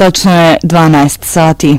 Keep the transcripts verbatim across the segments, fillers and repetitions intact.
Tačno je dvanaest sati.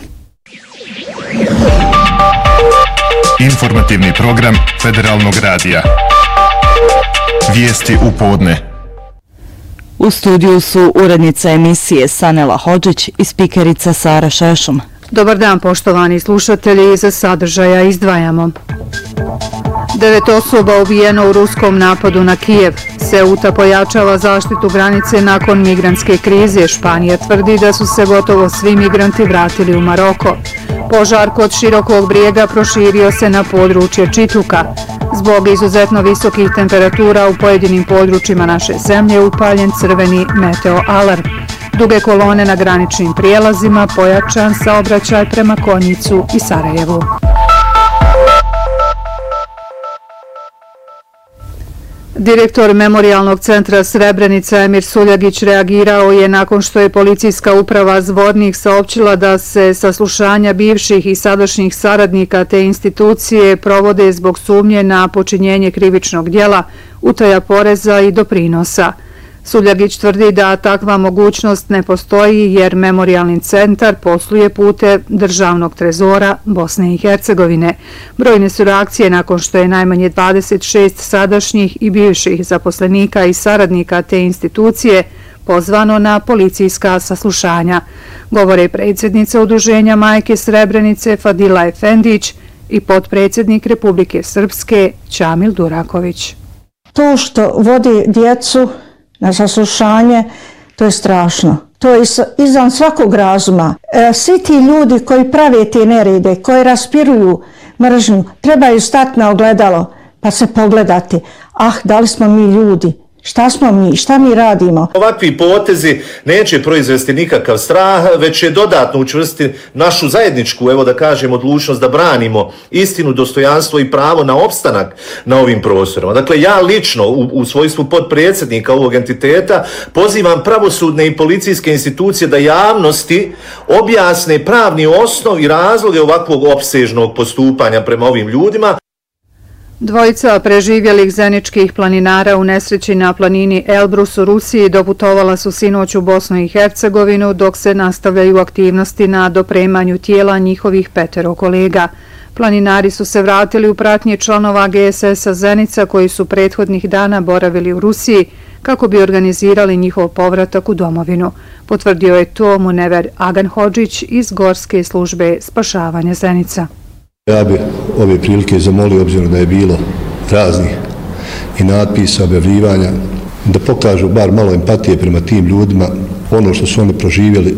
Informativni program Federalnog radija. Vijesti u podne. U studiju su urednica emisije Sanela Hodžić i spikerica Sara Šešum. Dobar dan, poštovani slušatelji, iza sadržaja izdvajamo. Devet osoba ubijeno u ruskom napadu na Kijev. Ceuta pojačava zaštitu granice nakon migrantske krize. Španija tvrdi da su se gotovo svi migranti vratili u Maroko. Požar kod Širokog Brijega proširio se na područje Čitluka. Zbog izuzetno visokih temperatura u pojedinim područjima naše zemlje upaljen crveni meteo alarm. Duge kolone na graničnim prijelazima, pojačan saobraćaj prema Konjicu i Sarajevu. Direktor Memorijalnog centra Srebrenica Emir Suljagić reagirao je nakon što je policijska uprava Zvornik saopćila da se saslušanja bivših i sadašnjih saradnika te institucije provode zbog sumnje na počinjenje krivičnog djela, utaja poreza i doprinosa. Suljagić tvrdi da takva mogućnost ne postoji jer Memorijalni centar posluje putem Državnog trezora Bosne i Hercegovine. Brojne su reakcije nakon što je najmanje dvadeset šest sadašnjih i bivših zaposlenika i saradnika te institucije pozvano na policijska saslušanja, govore predsjednica Udruženja Majke Srebrenice Fadila Efendić i potpredsjednik Republike Srpske Ćamil Duraković. To što vodi djecu na saslušanje, to je strašno. To je izvan svakog razuma. E, svi ti ljudi koji prave te nerede, koji raspiruju mržnju, trebaju stati na ogledalo pa se pogledati. Ah, da li smo mi ljudi? Šta smo mi? Šta mi radimo? Ovakvi potezi neće proizvesti nikakav strah, već će dodatno učvrstiti našu zajedničku, evo da kažem, odlučnost da branimo istinu, dostojanstvo i pravo na opstanak na ovim prostorima. Dakle, ja lično u, u svojstvu potpredsjednika ovog entiteta pozivam pravosudne i policijske institucije da javnosti objasne pravni osnov i razloge ovakvog opsežnog postupanja prema ovim ljudima. Dvojica preživjelih zeničkih planinara u nesreći na planini Elbrus u Rusiji doputovala su sinoć u Bosnu i Hercegovinu dok se nastavljaju aktivnosti na dopremanju tijela njihovih petero kolega. Planinari su se vratili u pratnji članova G S S-a Zenica koji su prethodnih dana boravili u Rusiji kako bi organizirali njihov povratak u domovinu. Potvrdio je to Munever Agan Hodžić iz Gorske službe spašavanja Zenica. Ja bi ove prilike zamolio, obzirom da je bilo raznih i natpisa, objavljivanja, da pokažu bar malo empatije prema tim ljudima. Ono što su oni proživjeli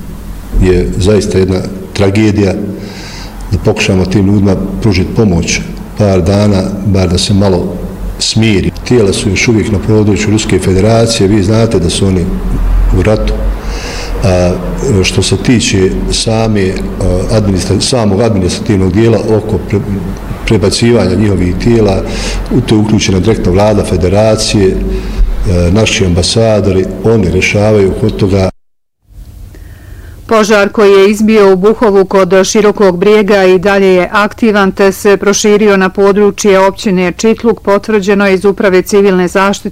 je zaista jedna tragedija, da pokušamo tim ljudima pružiti pomoć par dana, bar da se malo smiri. Tijela su još uvijek na području Ruske federacije, vi znate da su oni u ratu. A, što se tiče same, administra, samog administrativnog dijela oko pre, prebacivanja njihovih tijela, u to je uključena direktno vlada federacije, a, naši ambasadori, oni rešavaju kod toga. Požar koji je izbio u Buhovu kod Širokog Brijega i dalje je aktivan te se proširio na područje općine Čitluk, potvrđeno iz Uprave civilne zaštite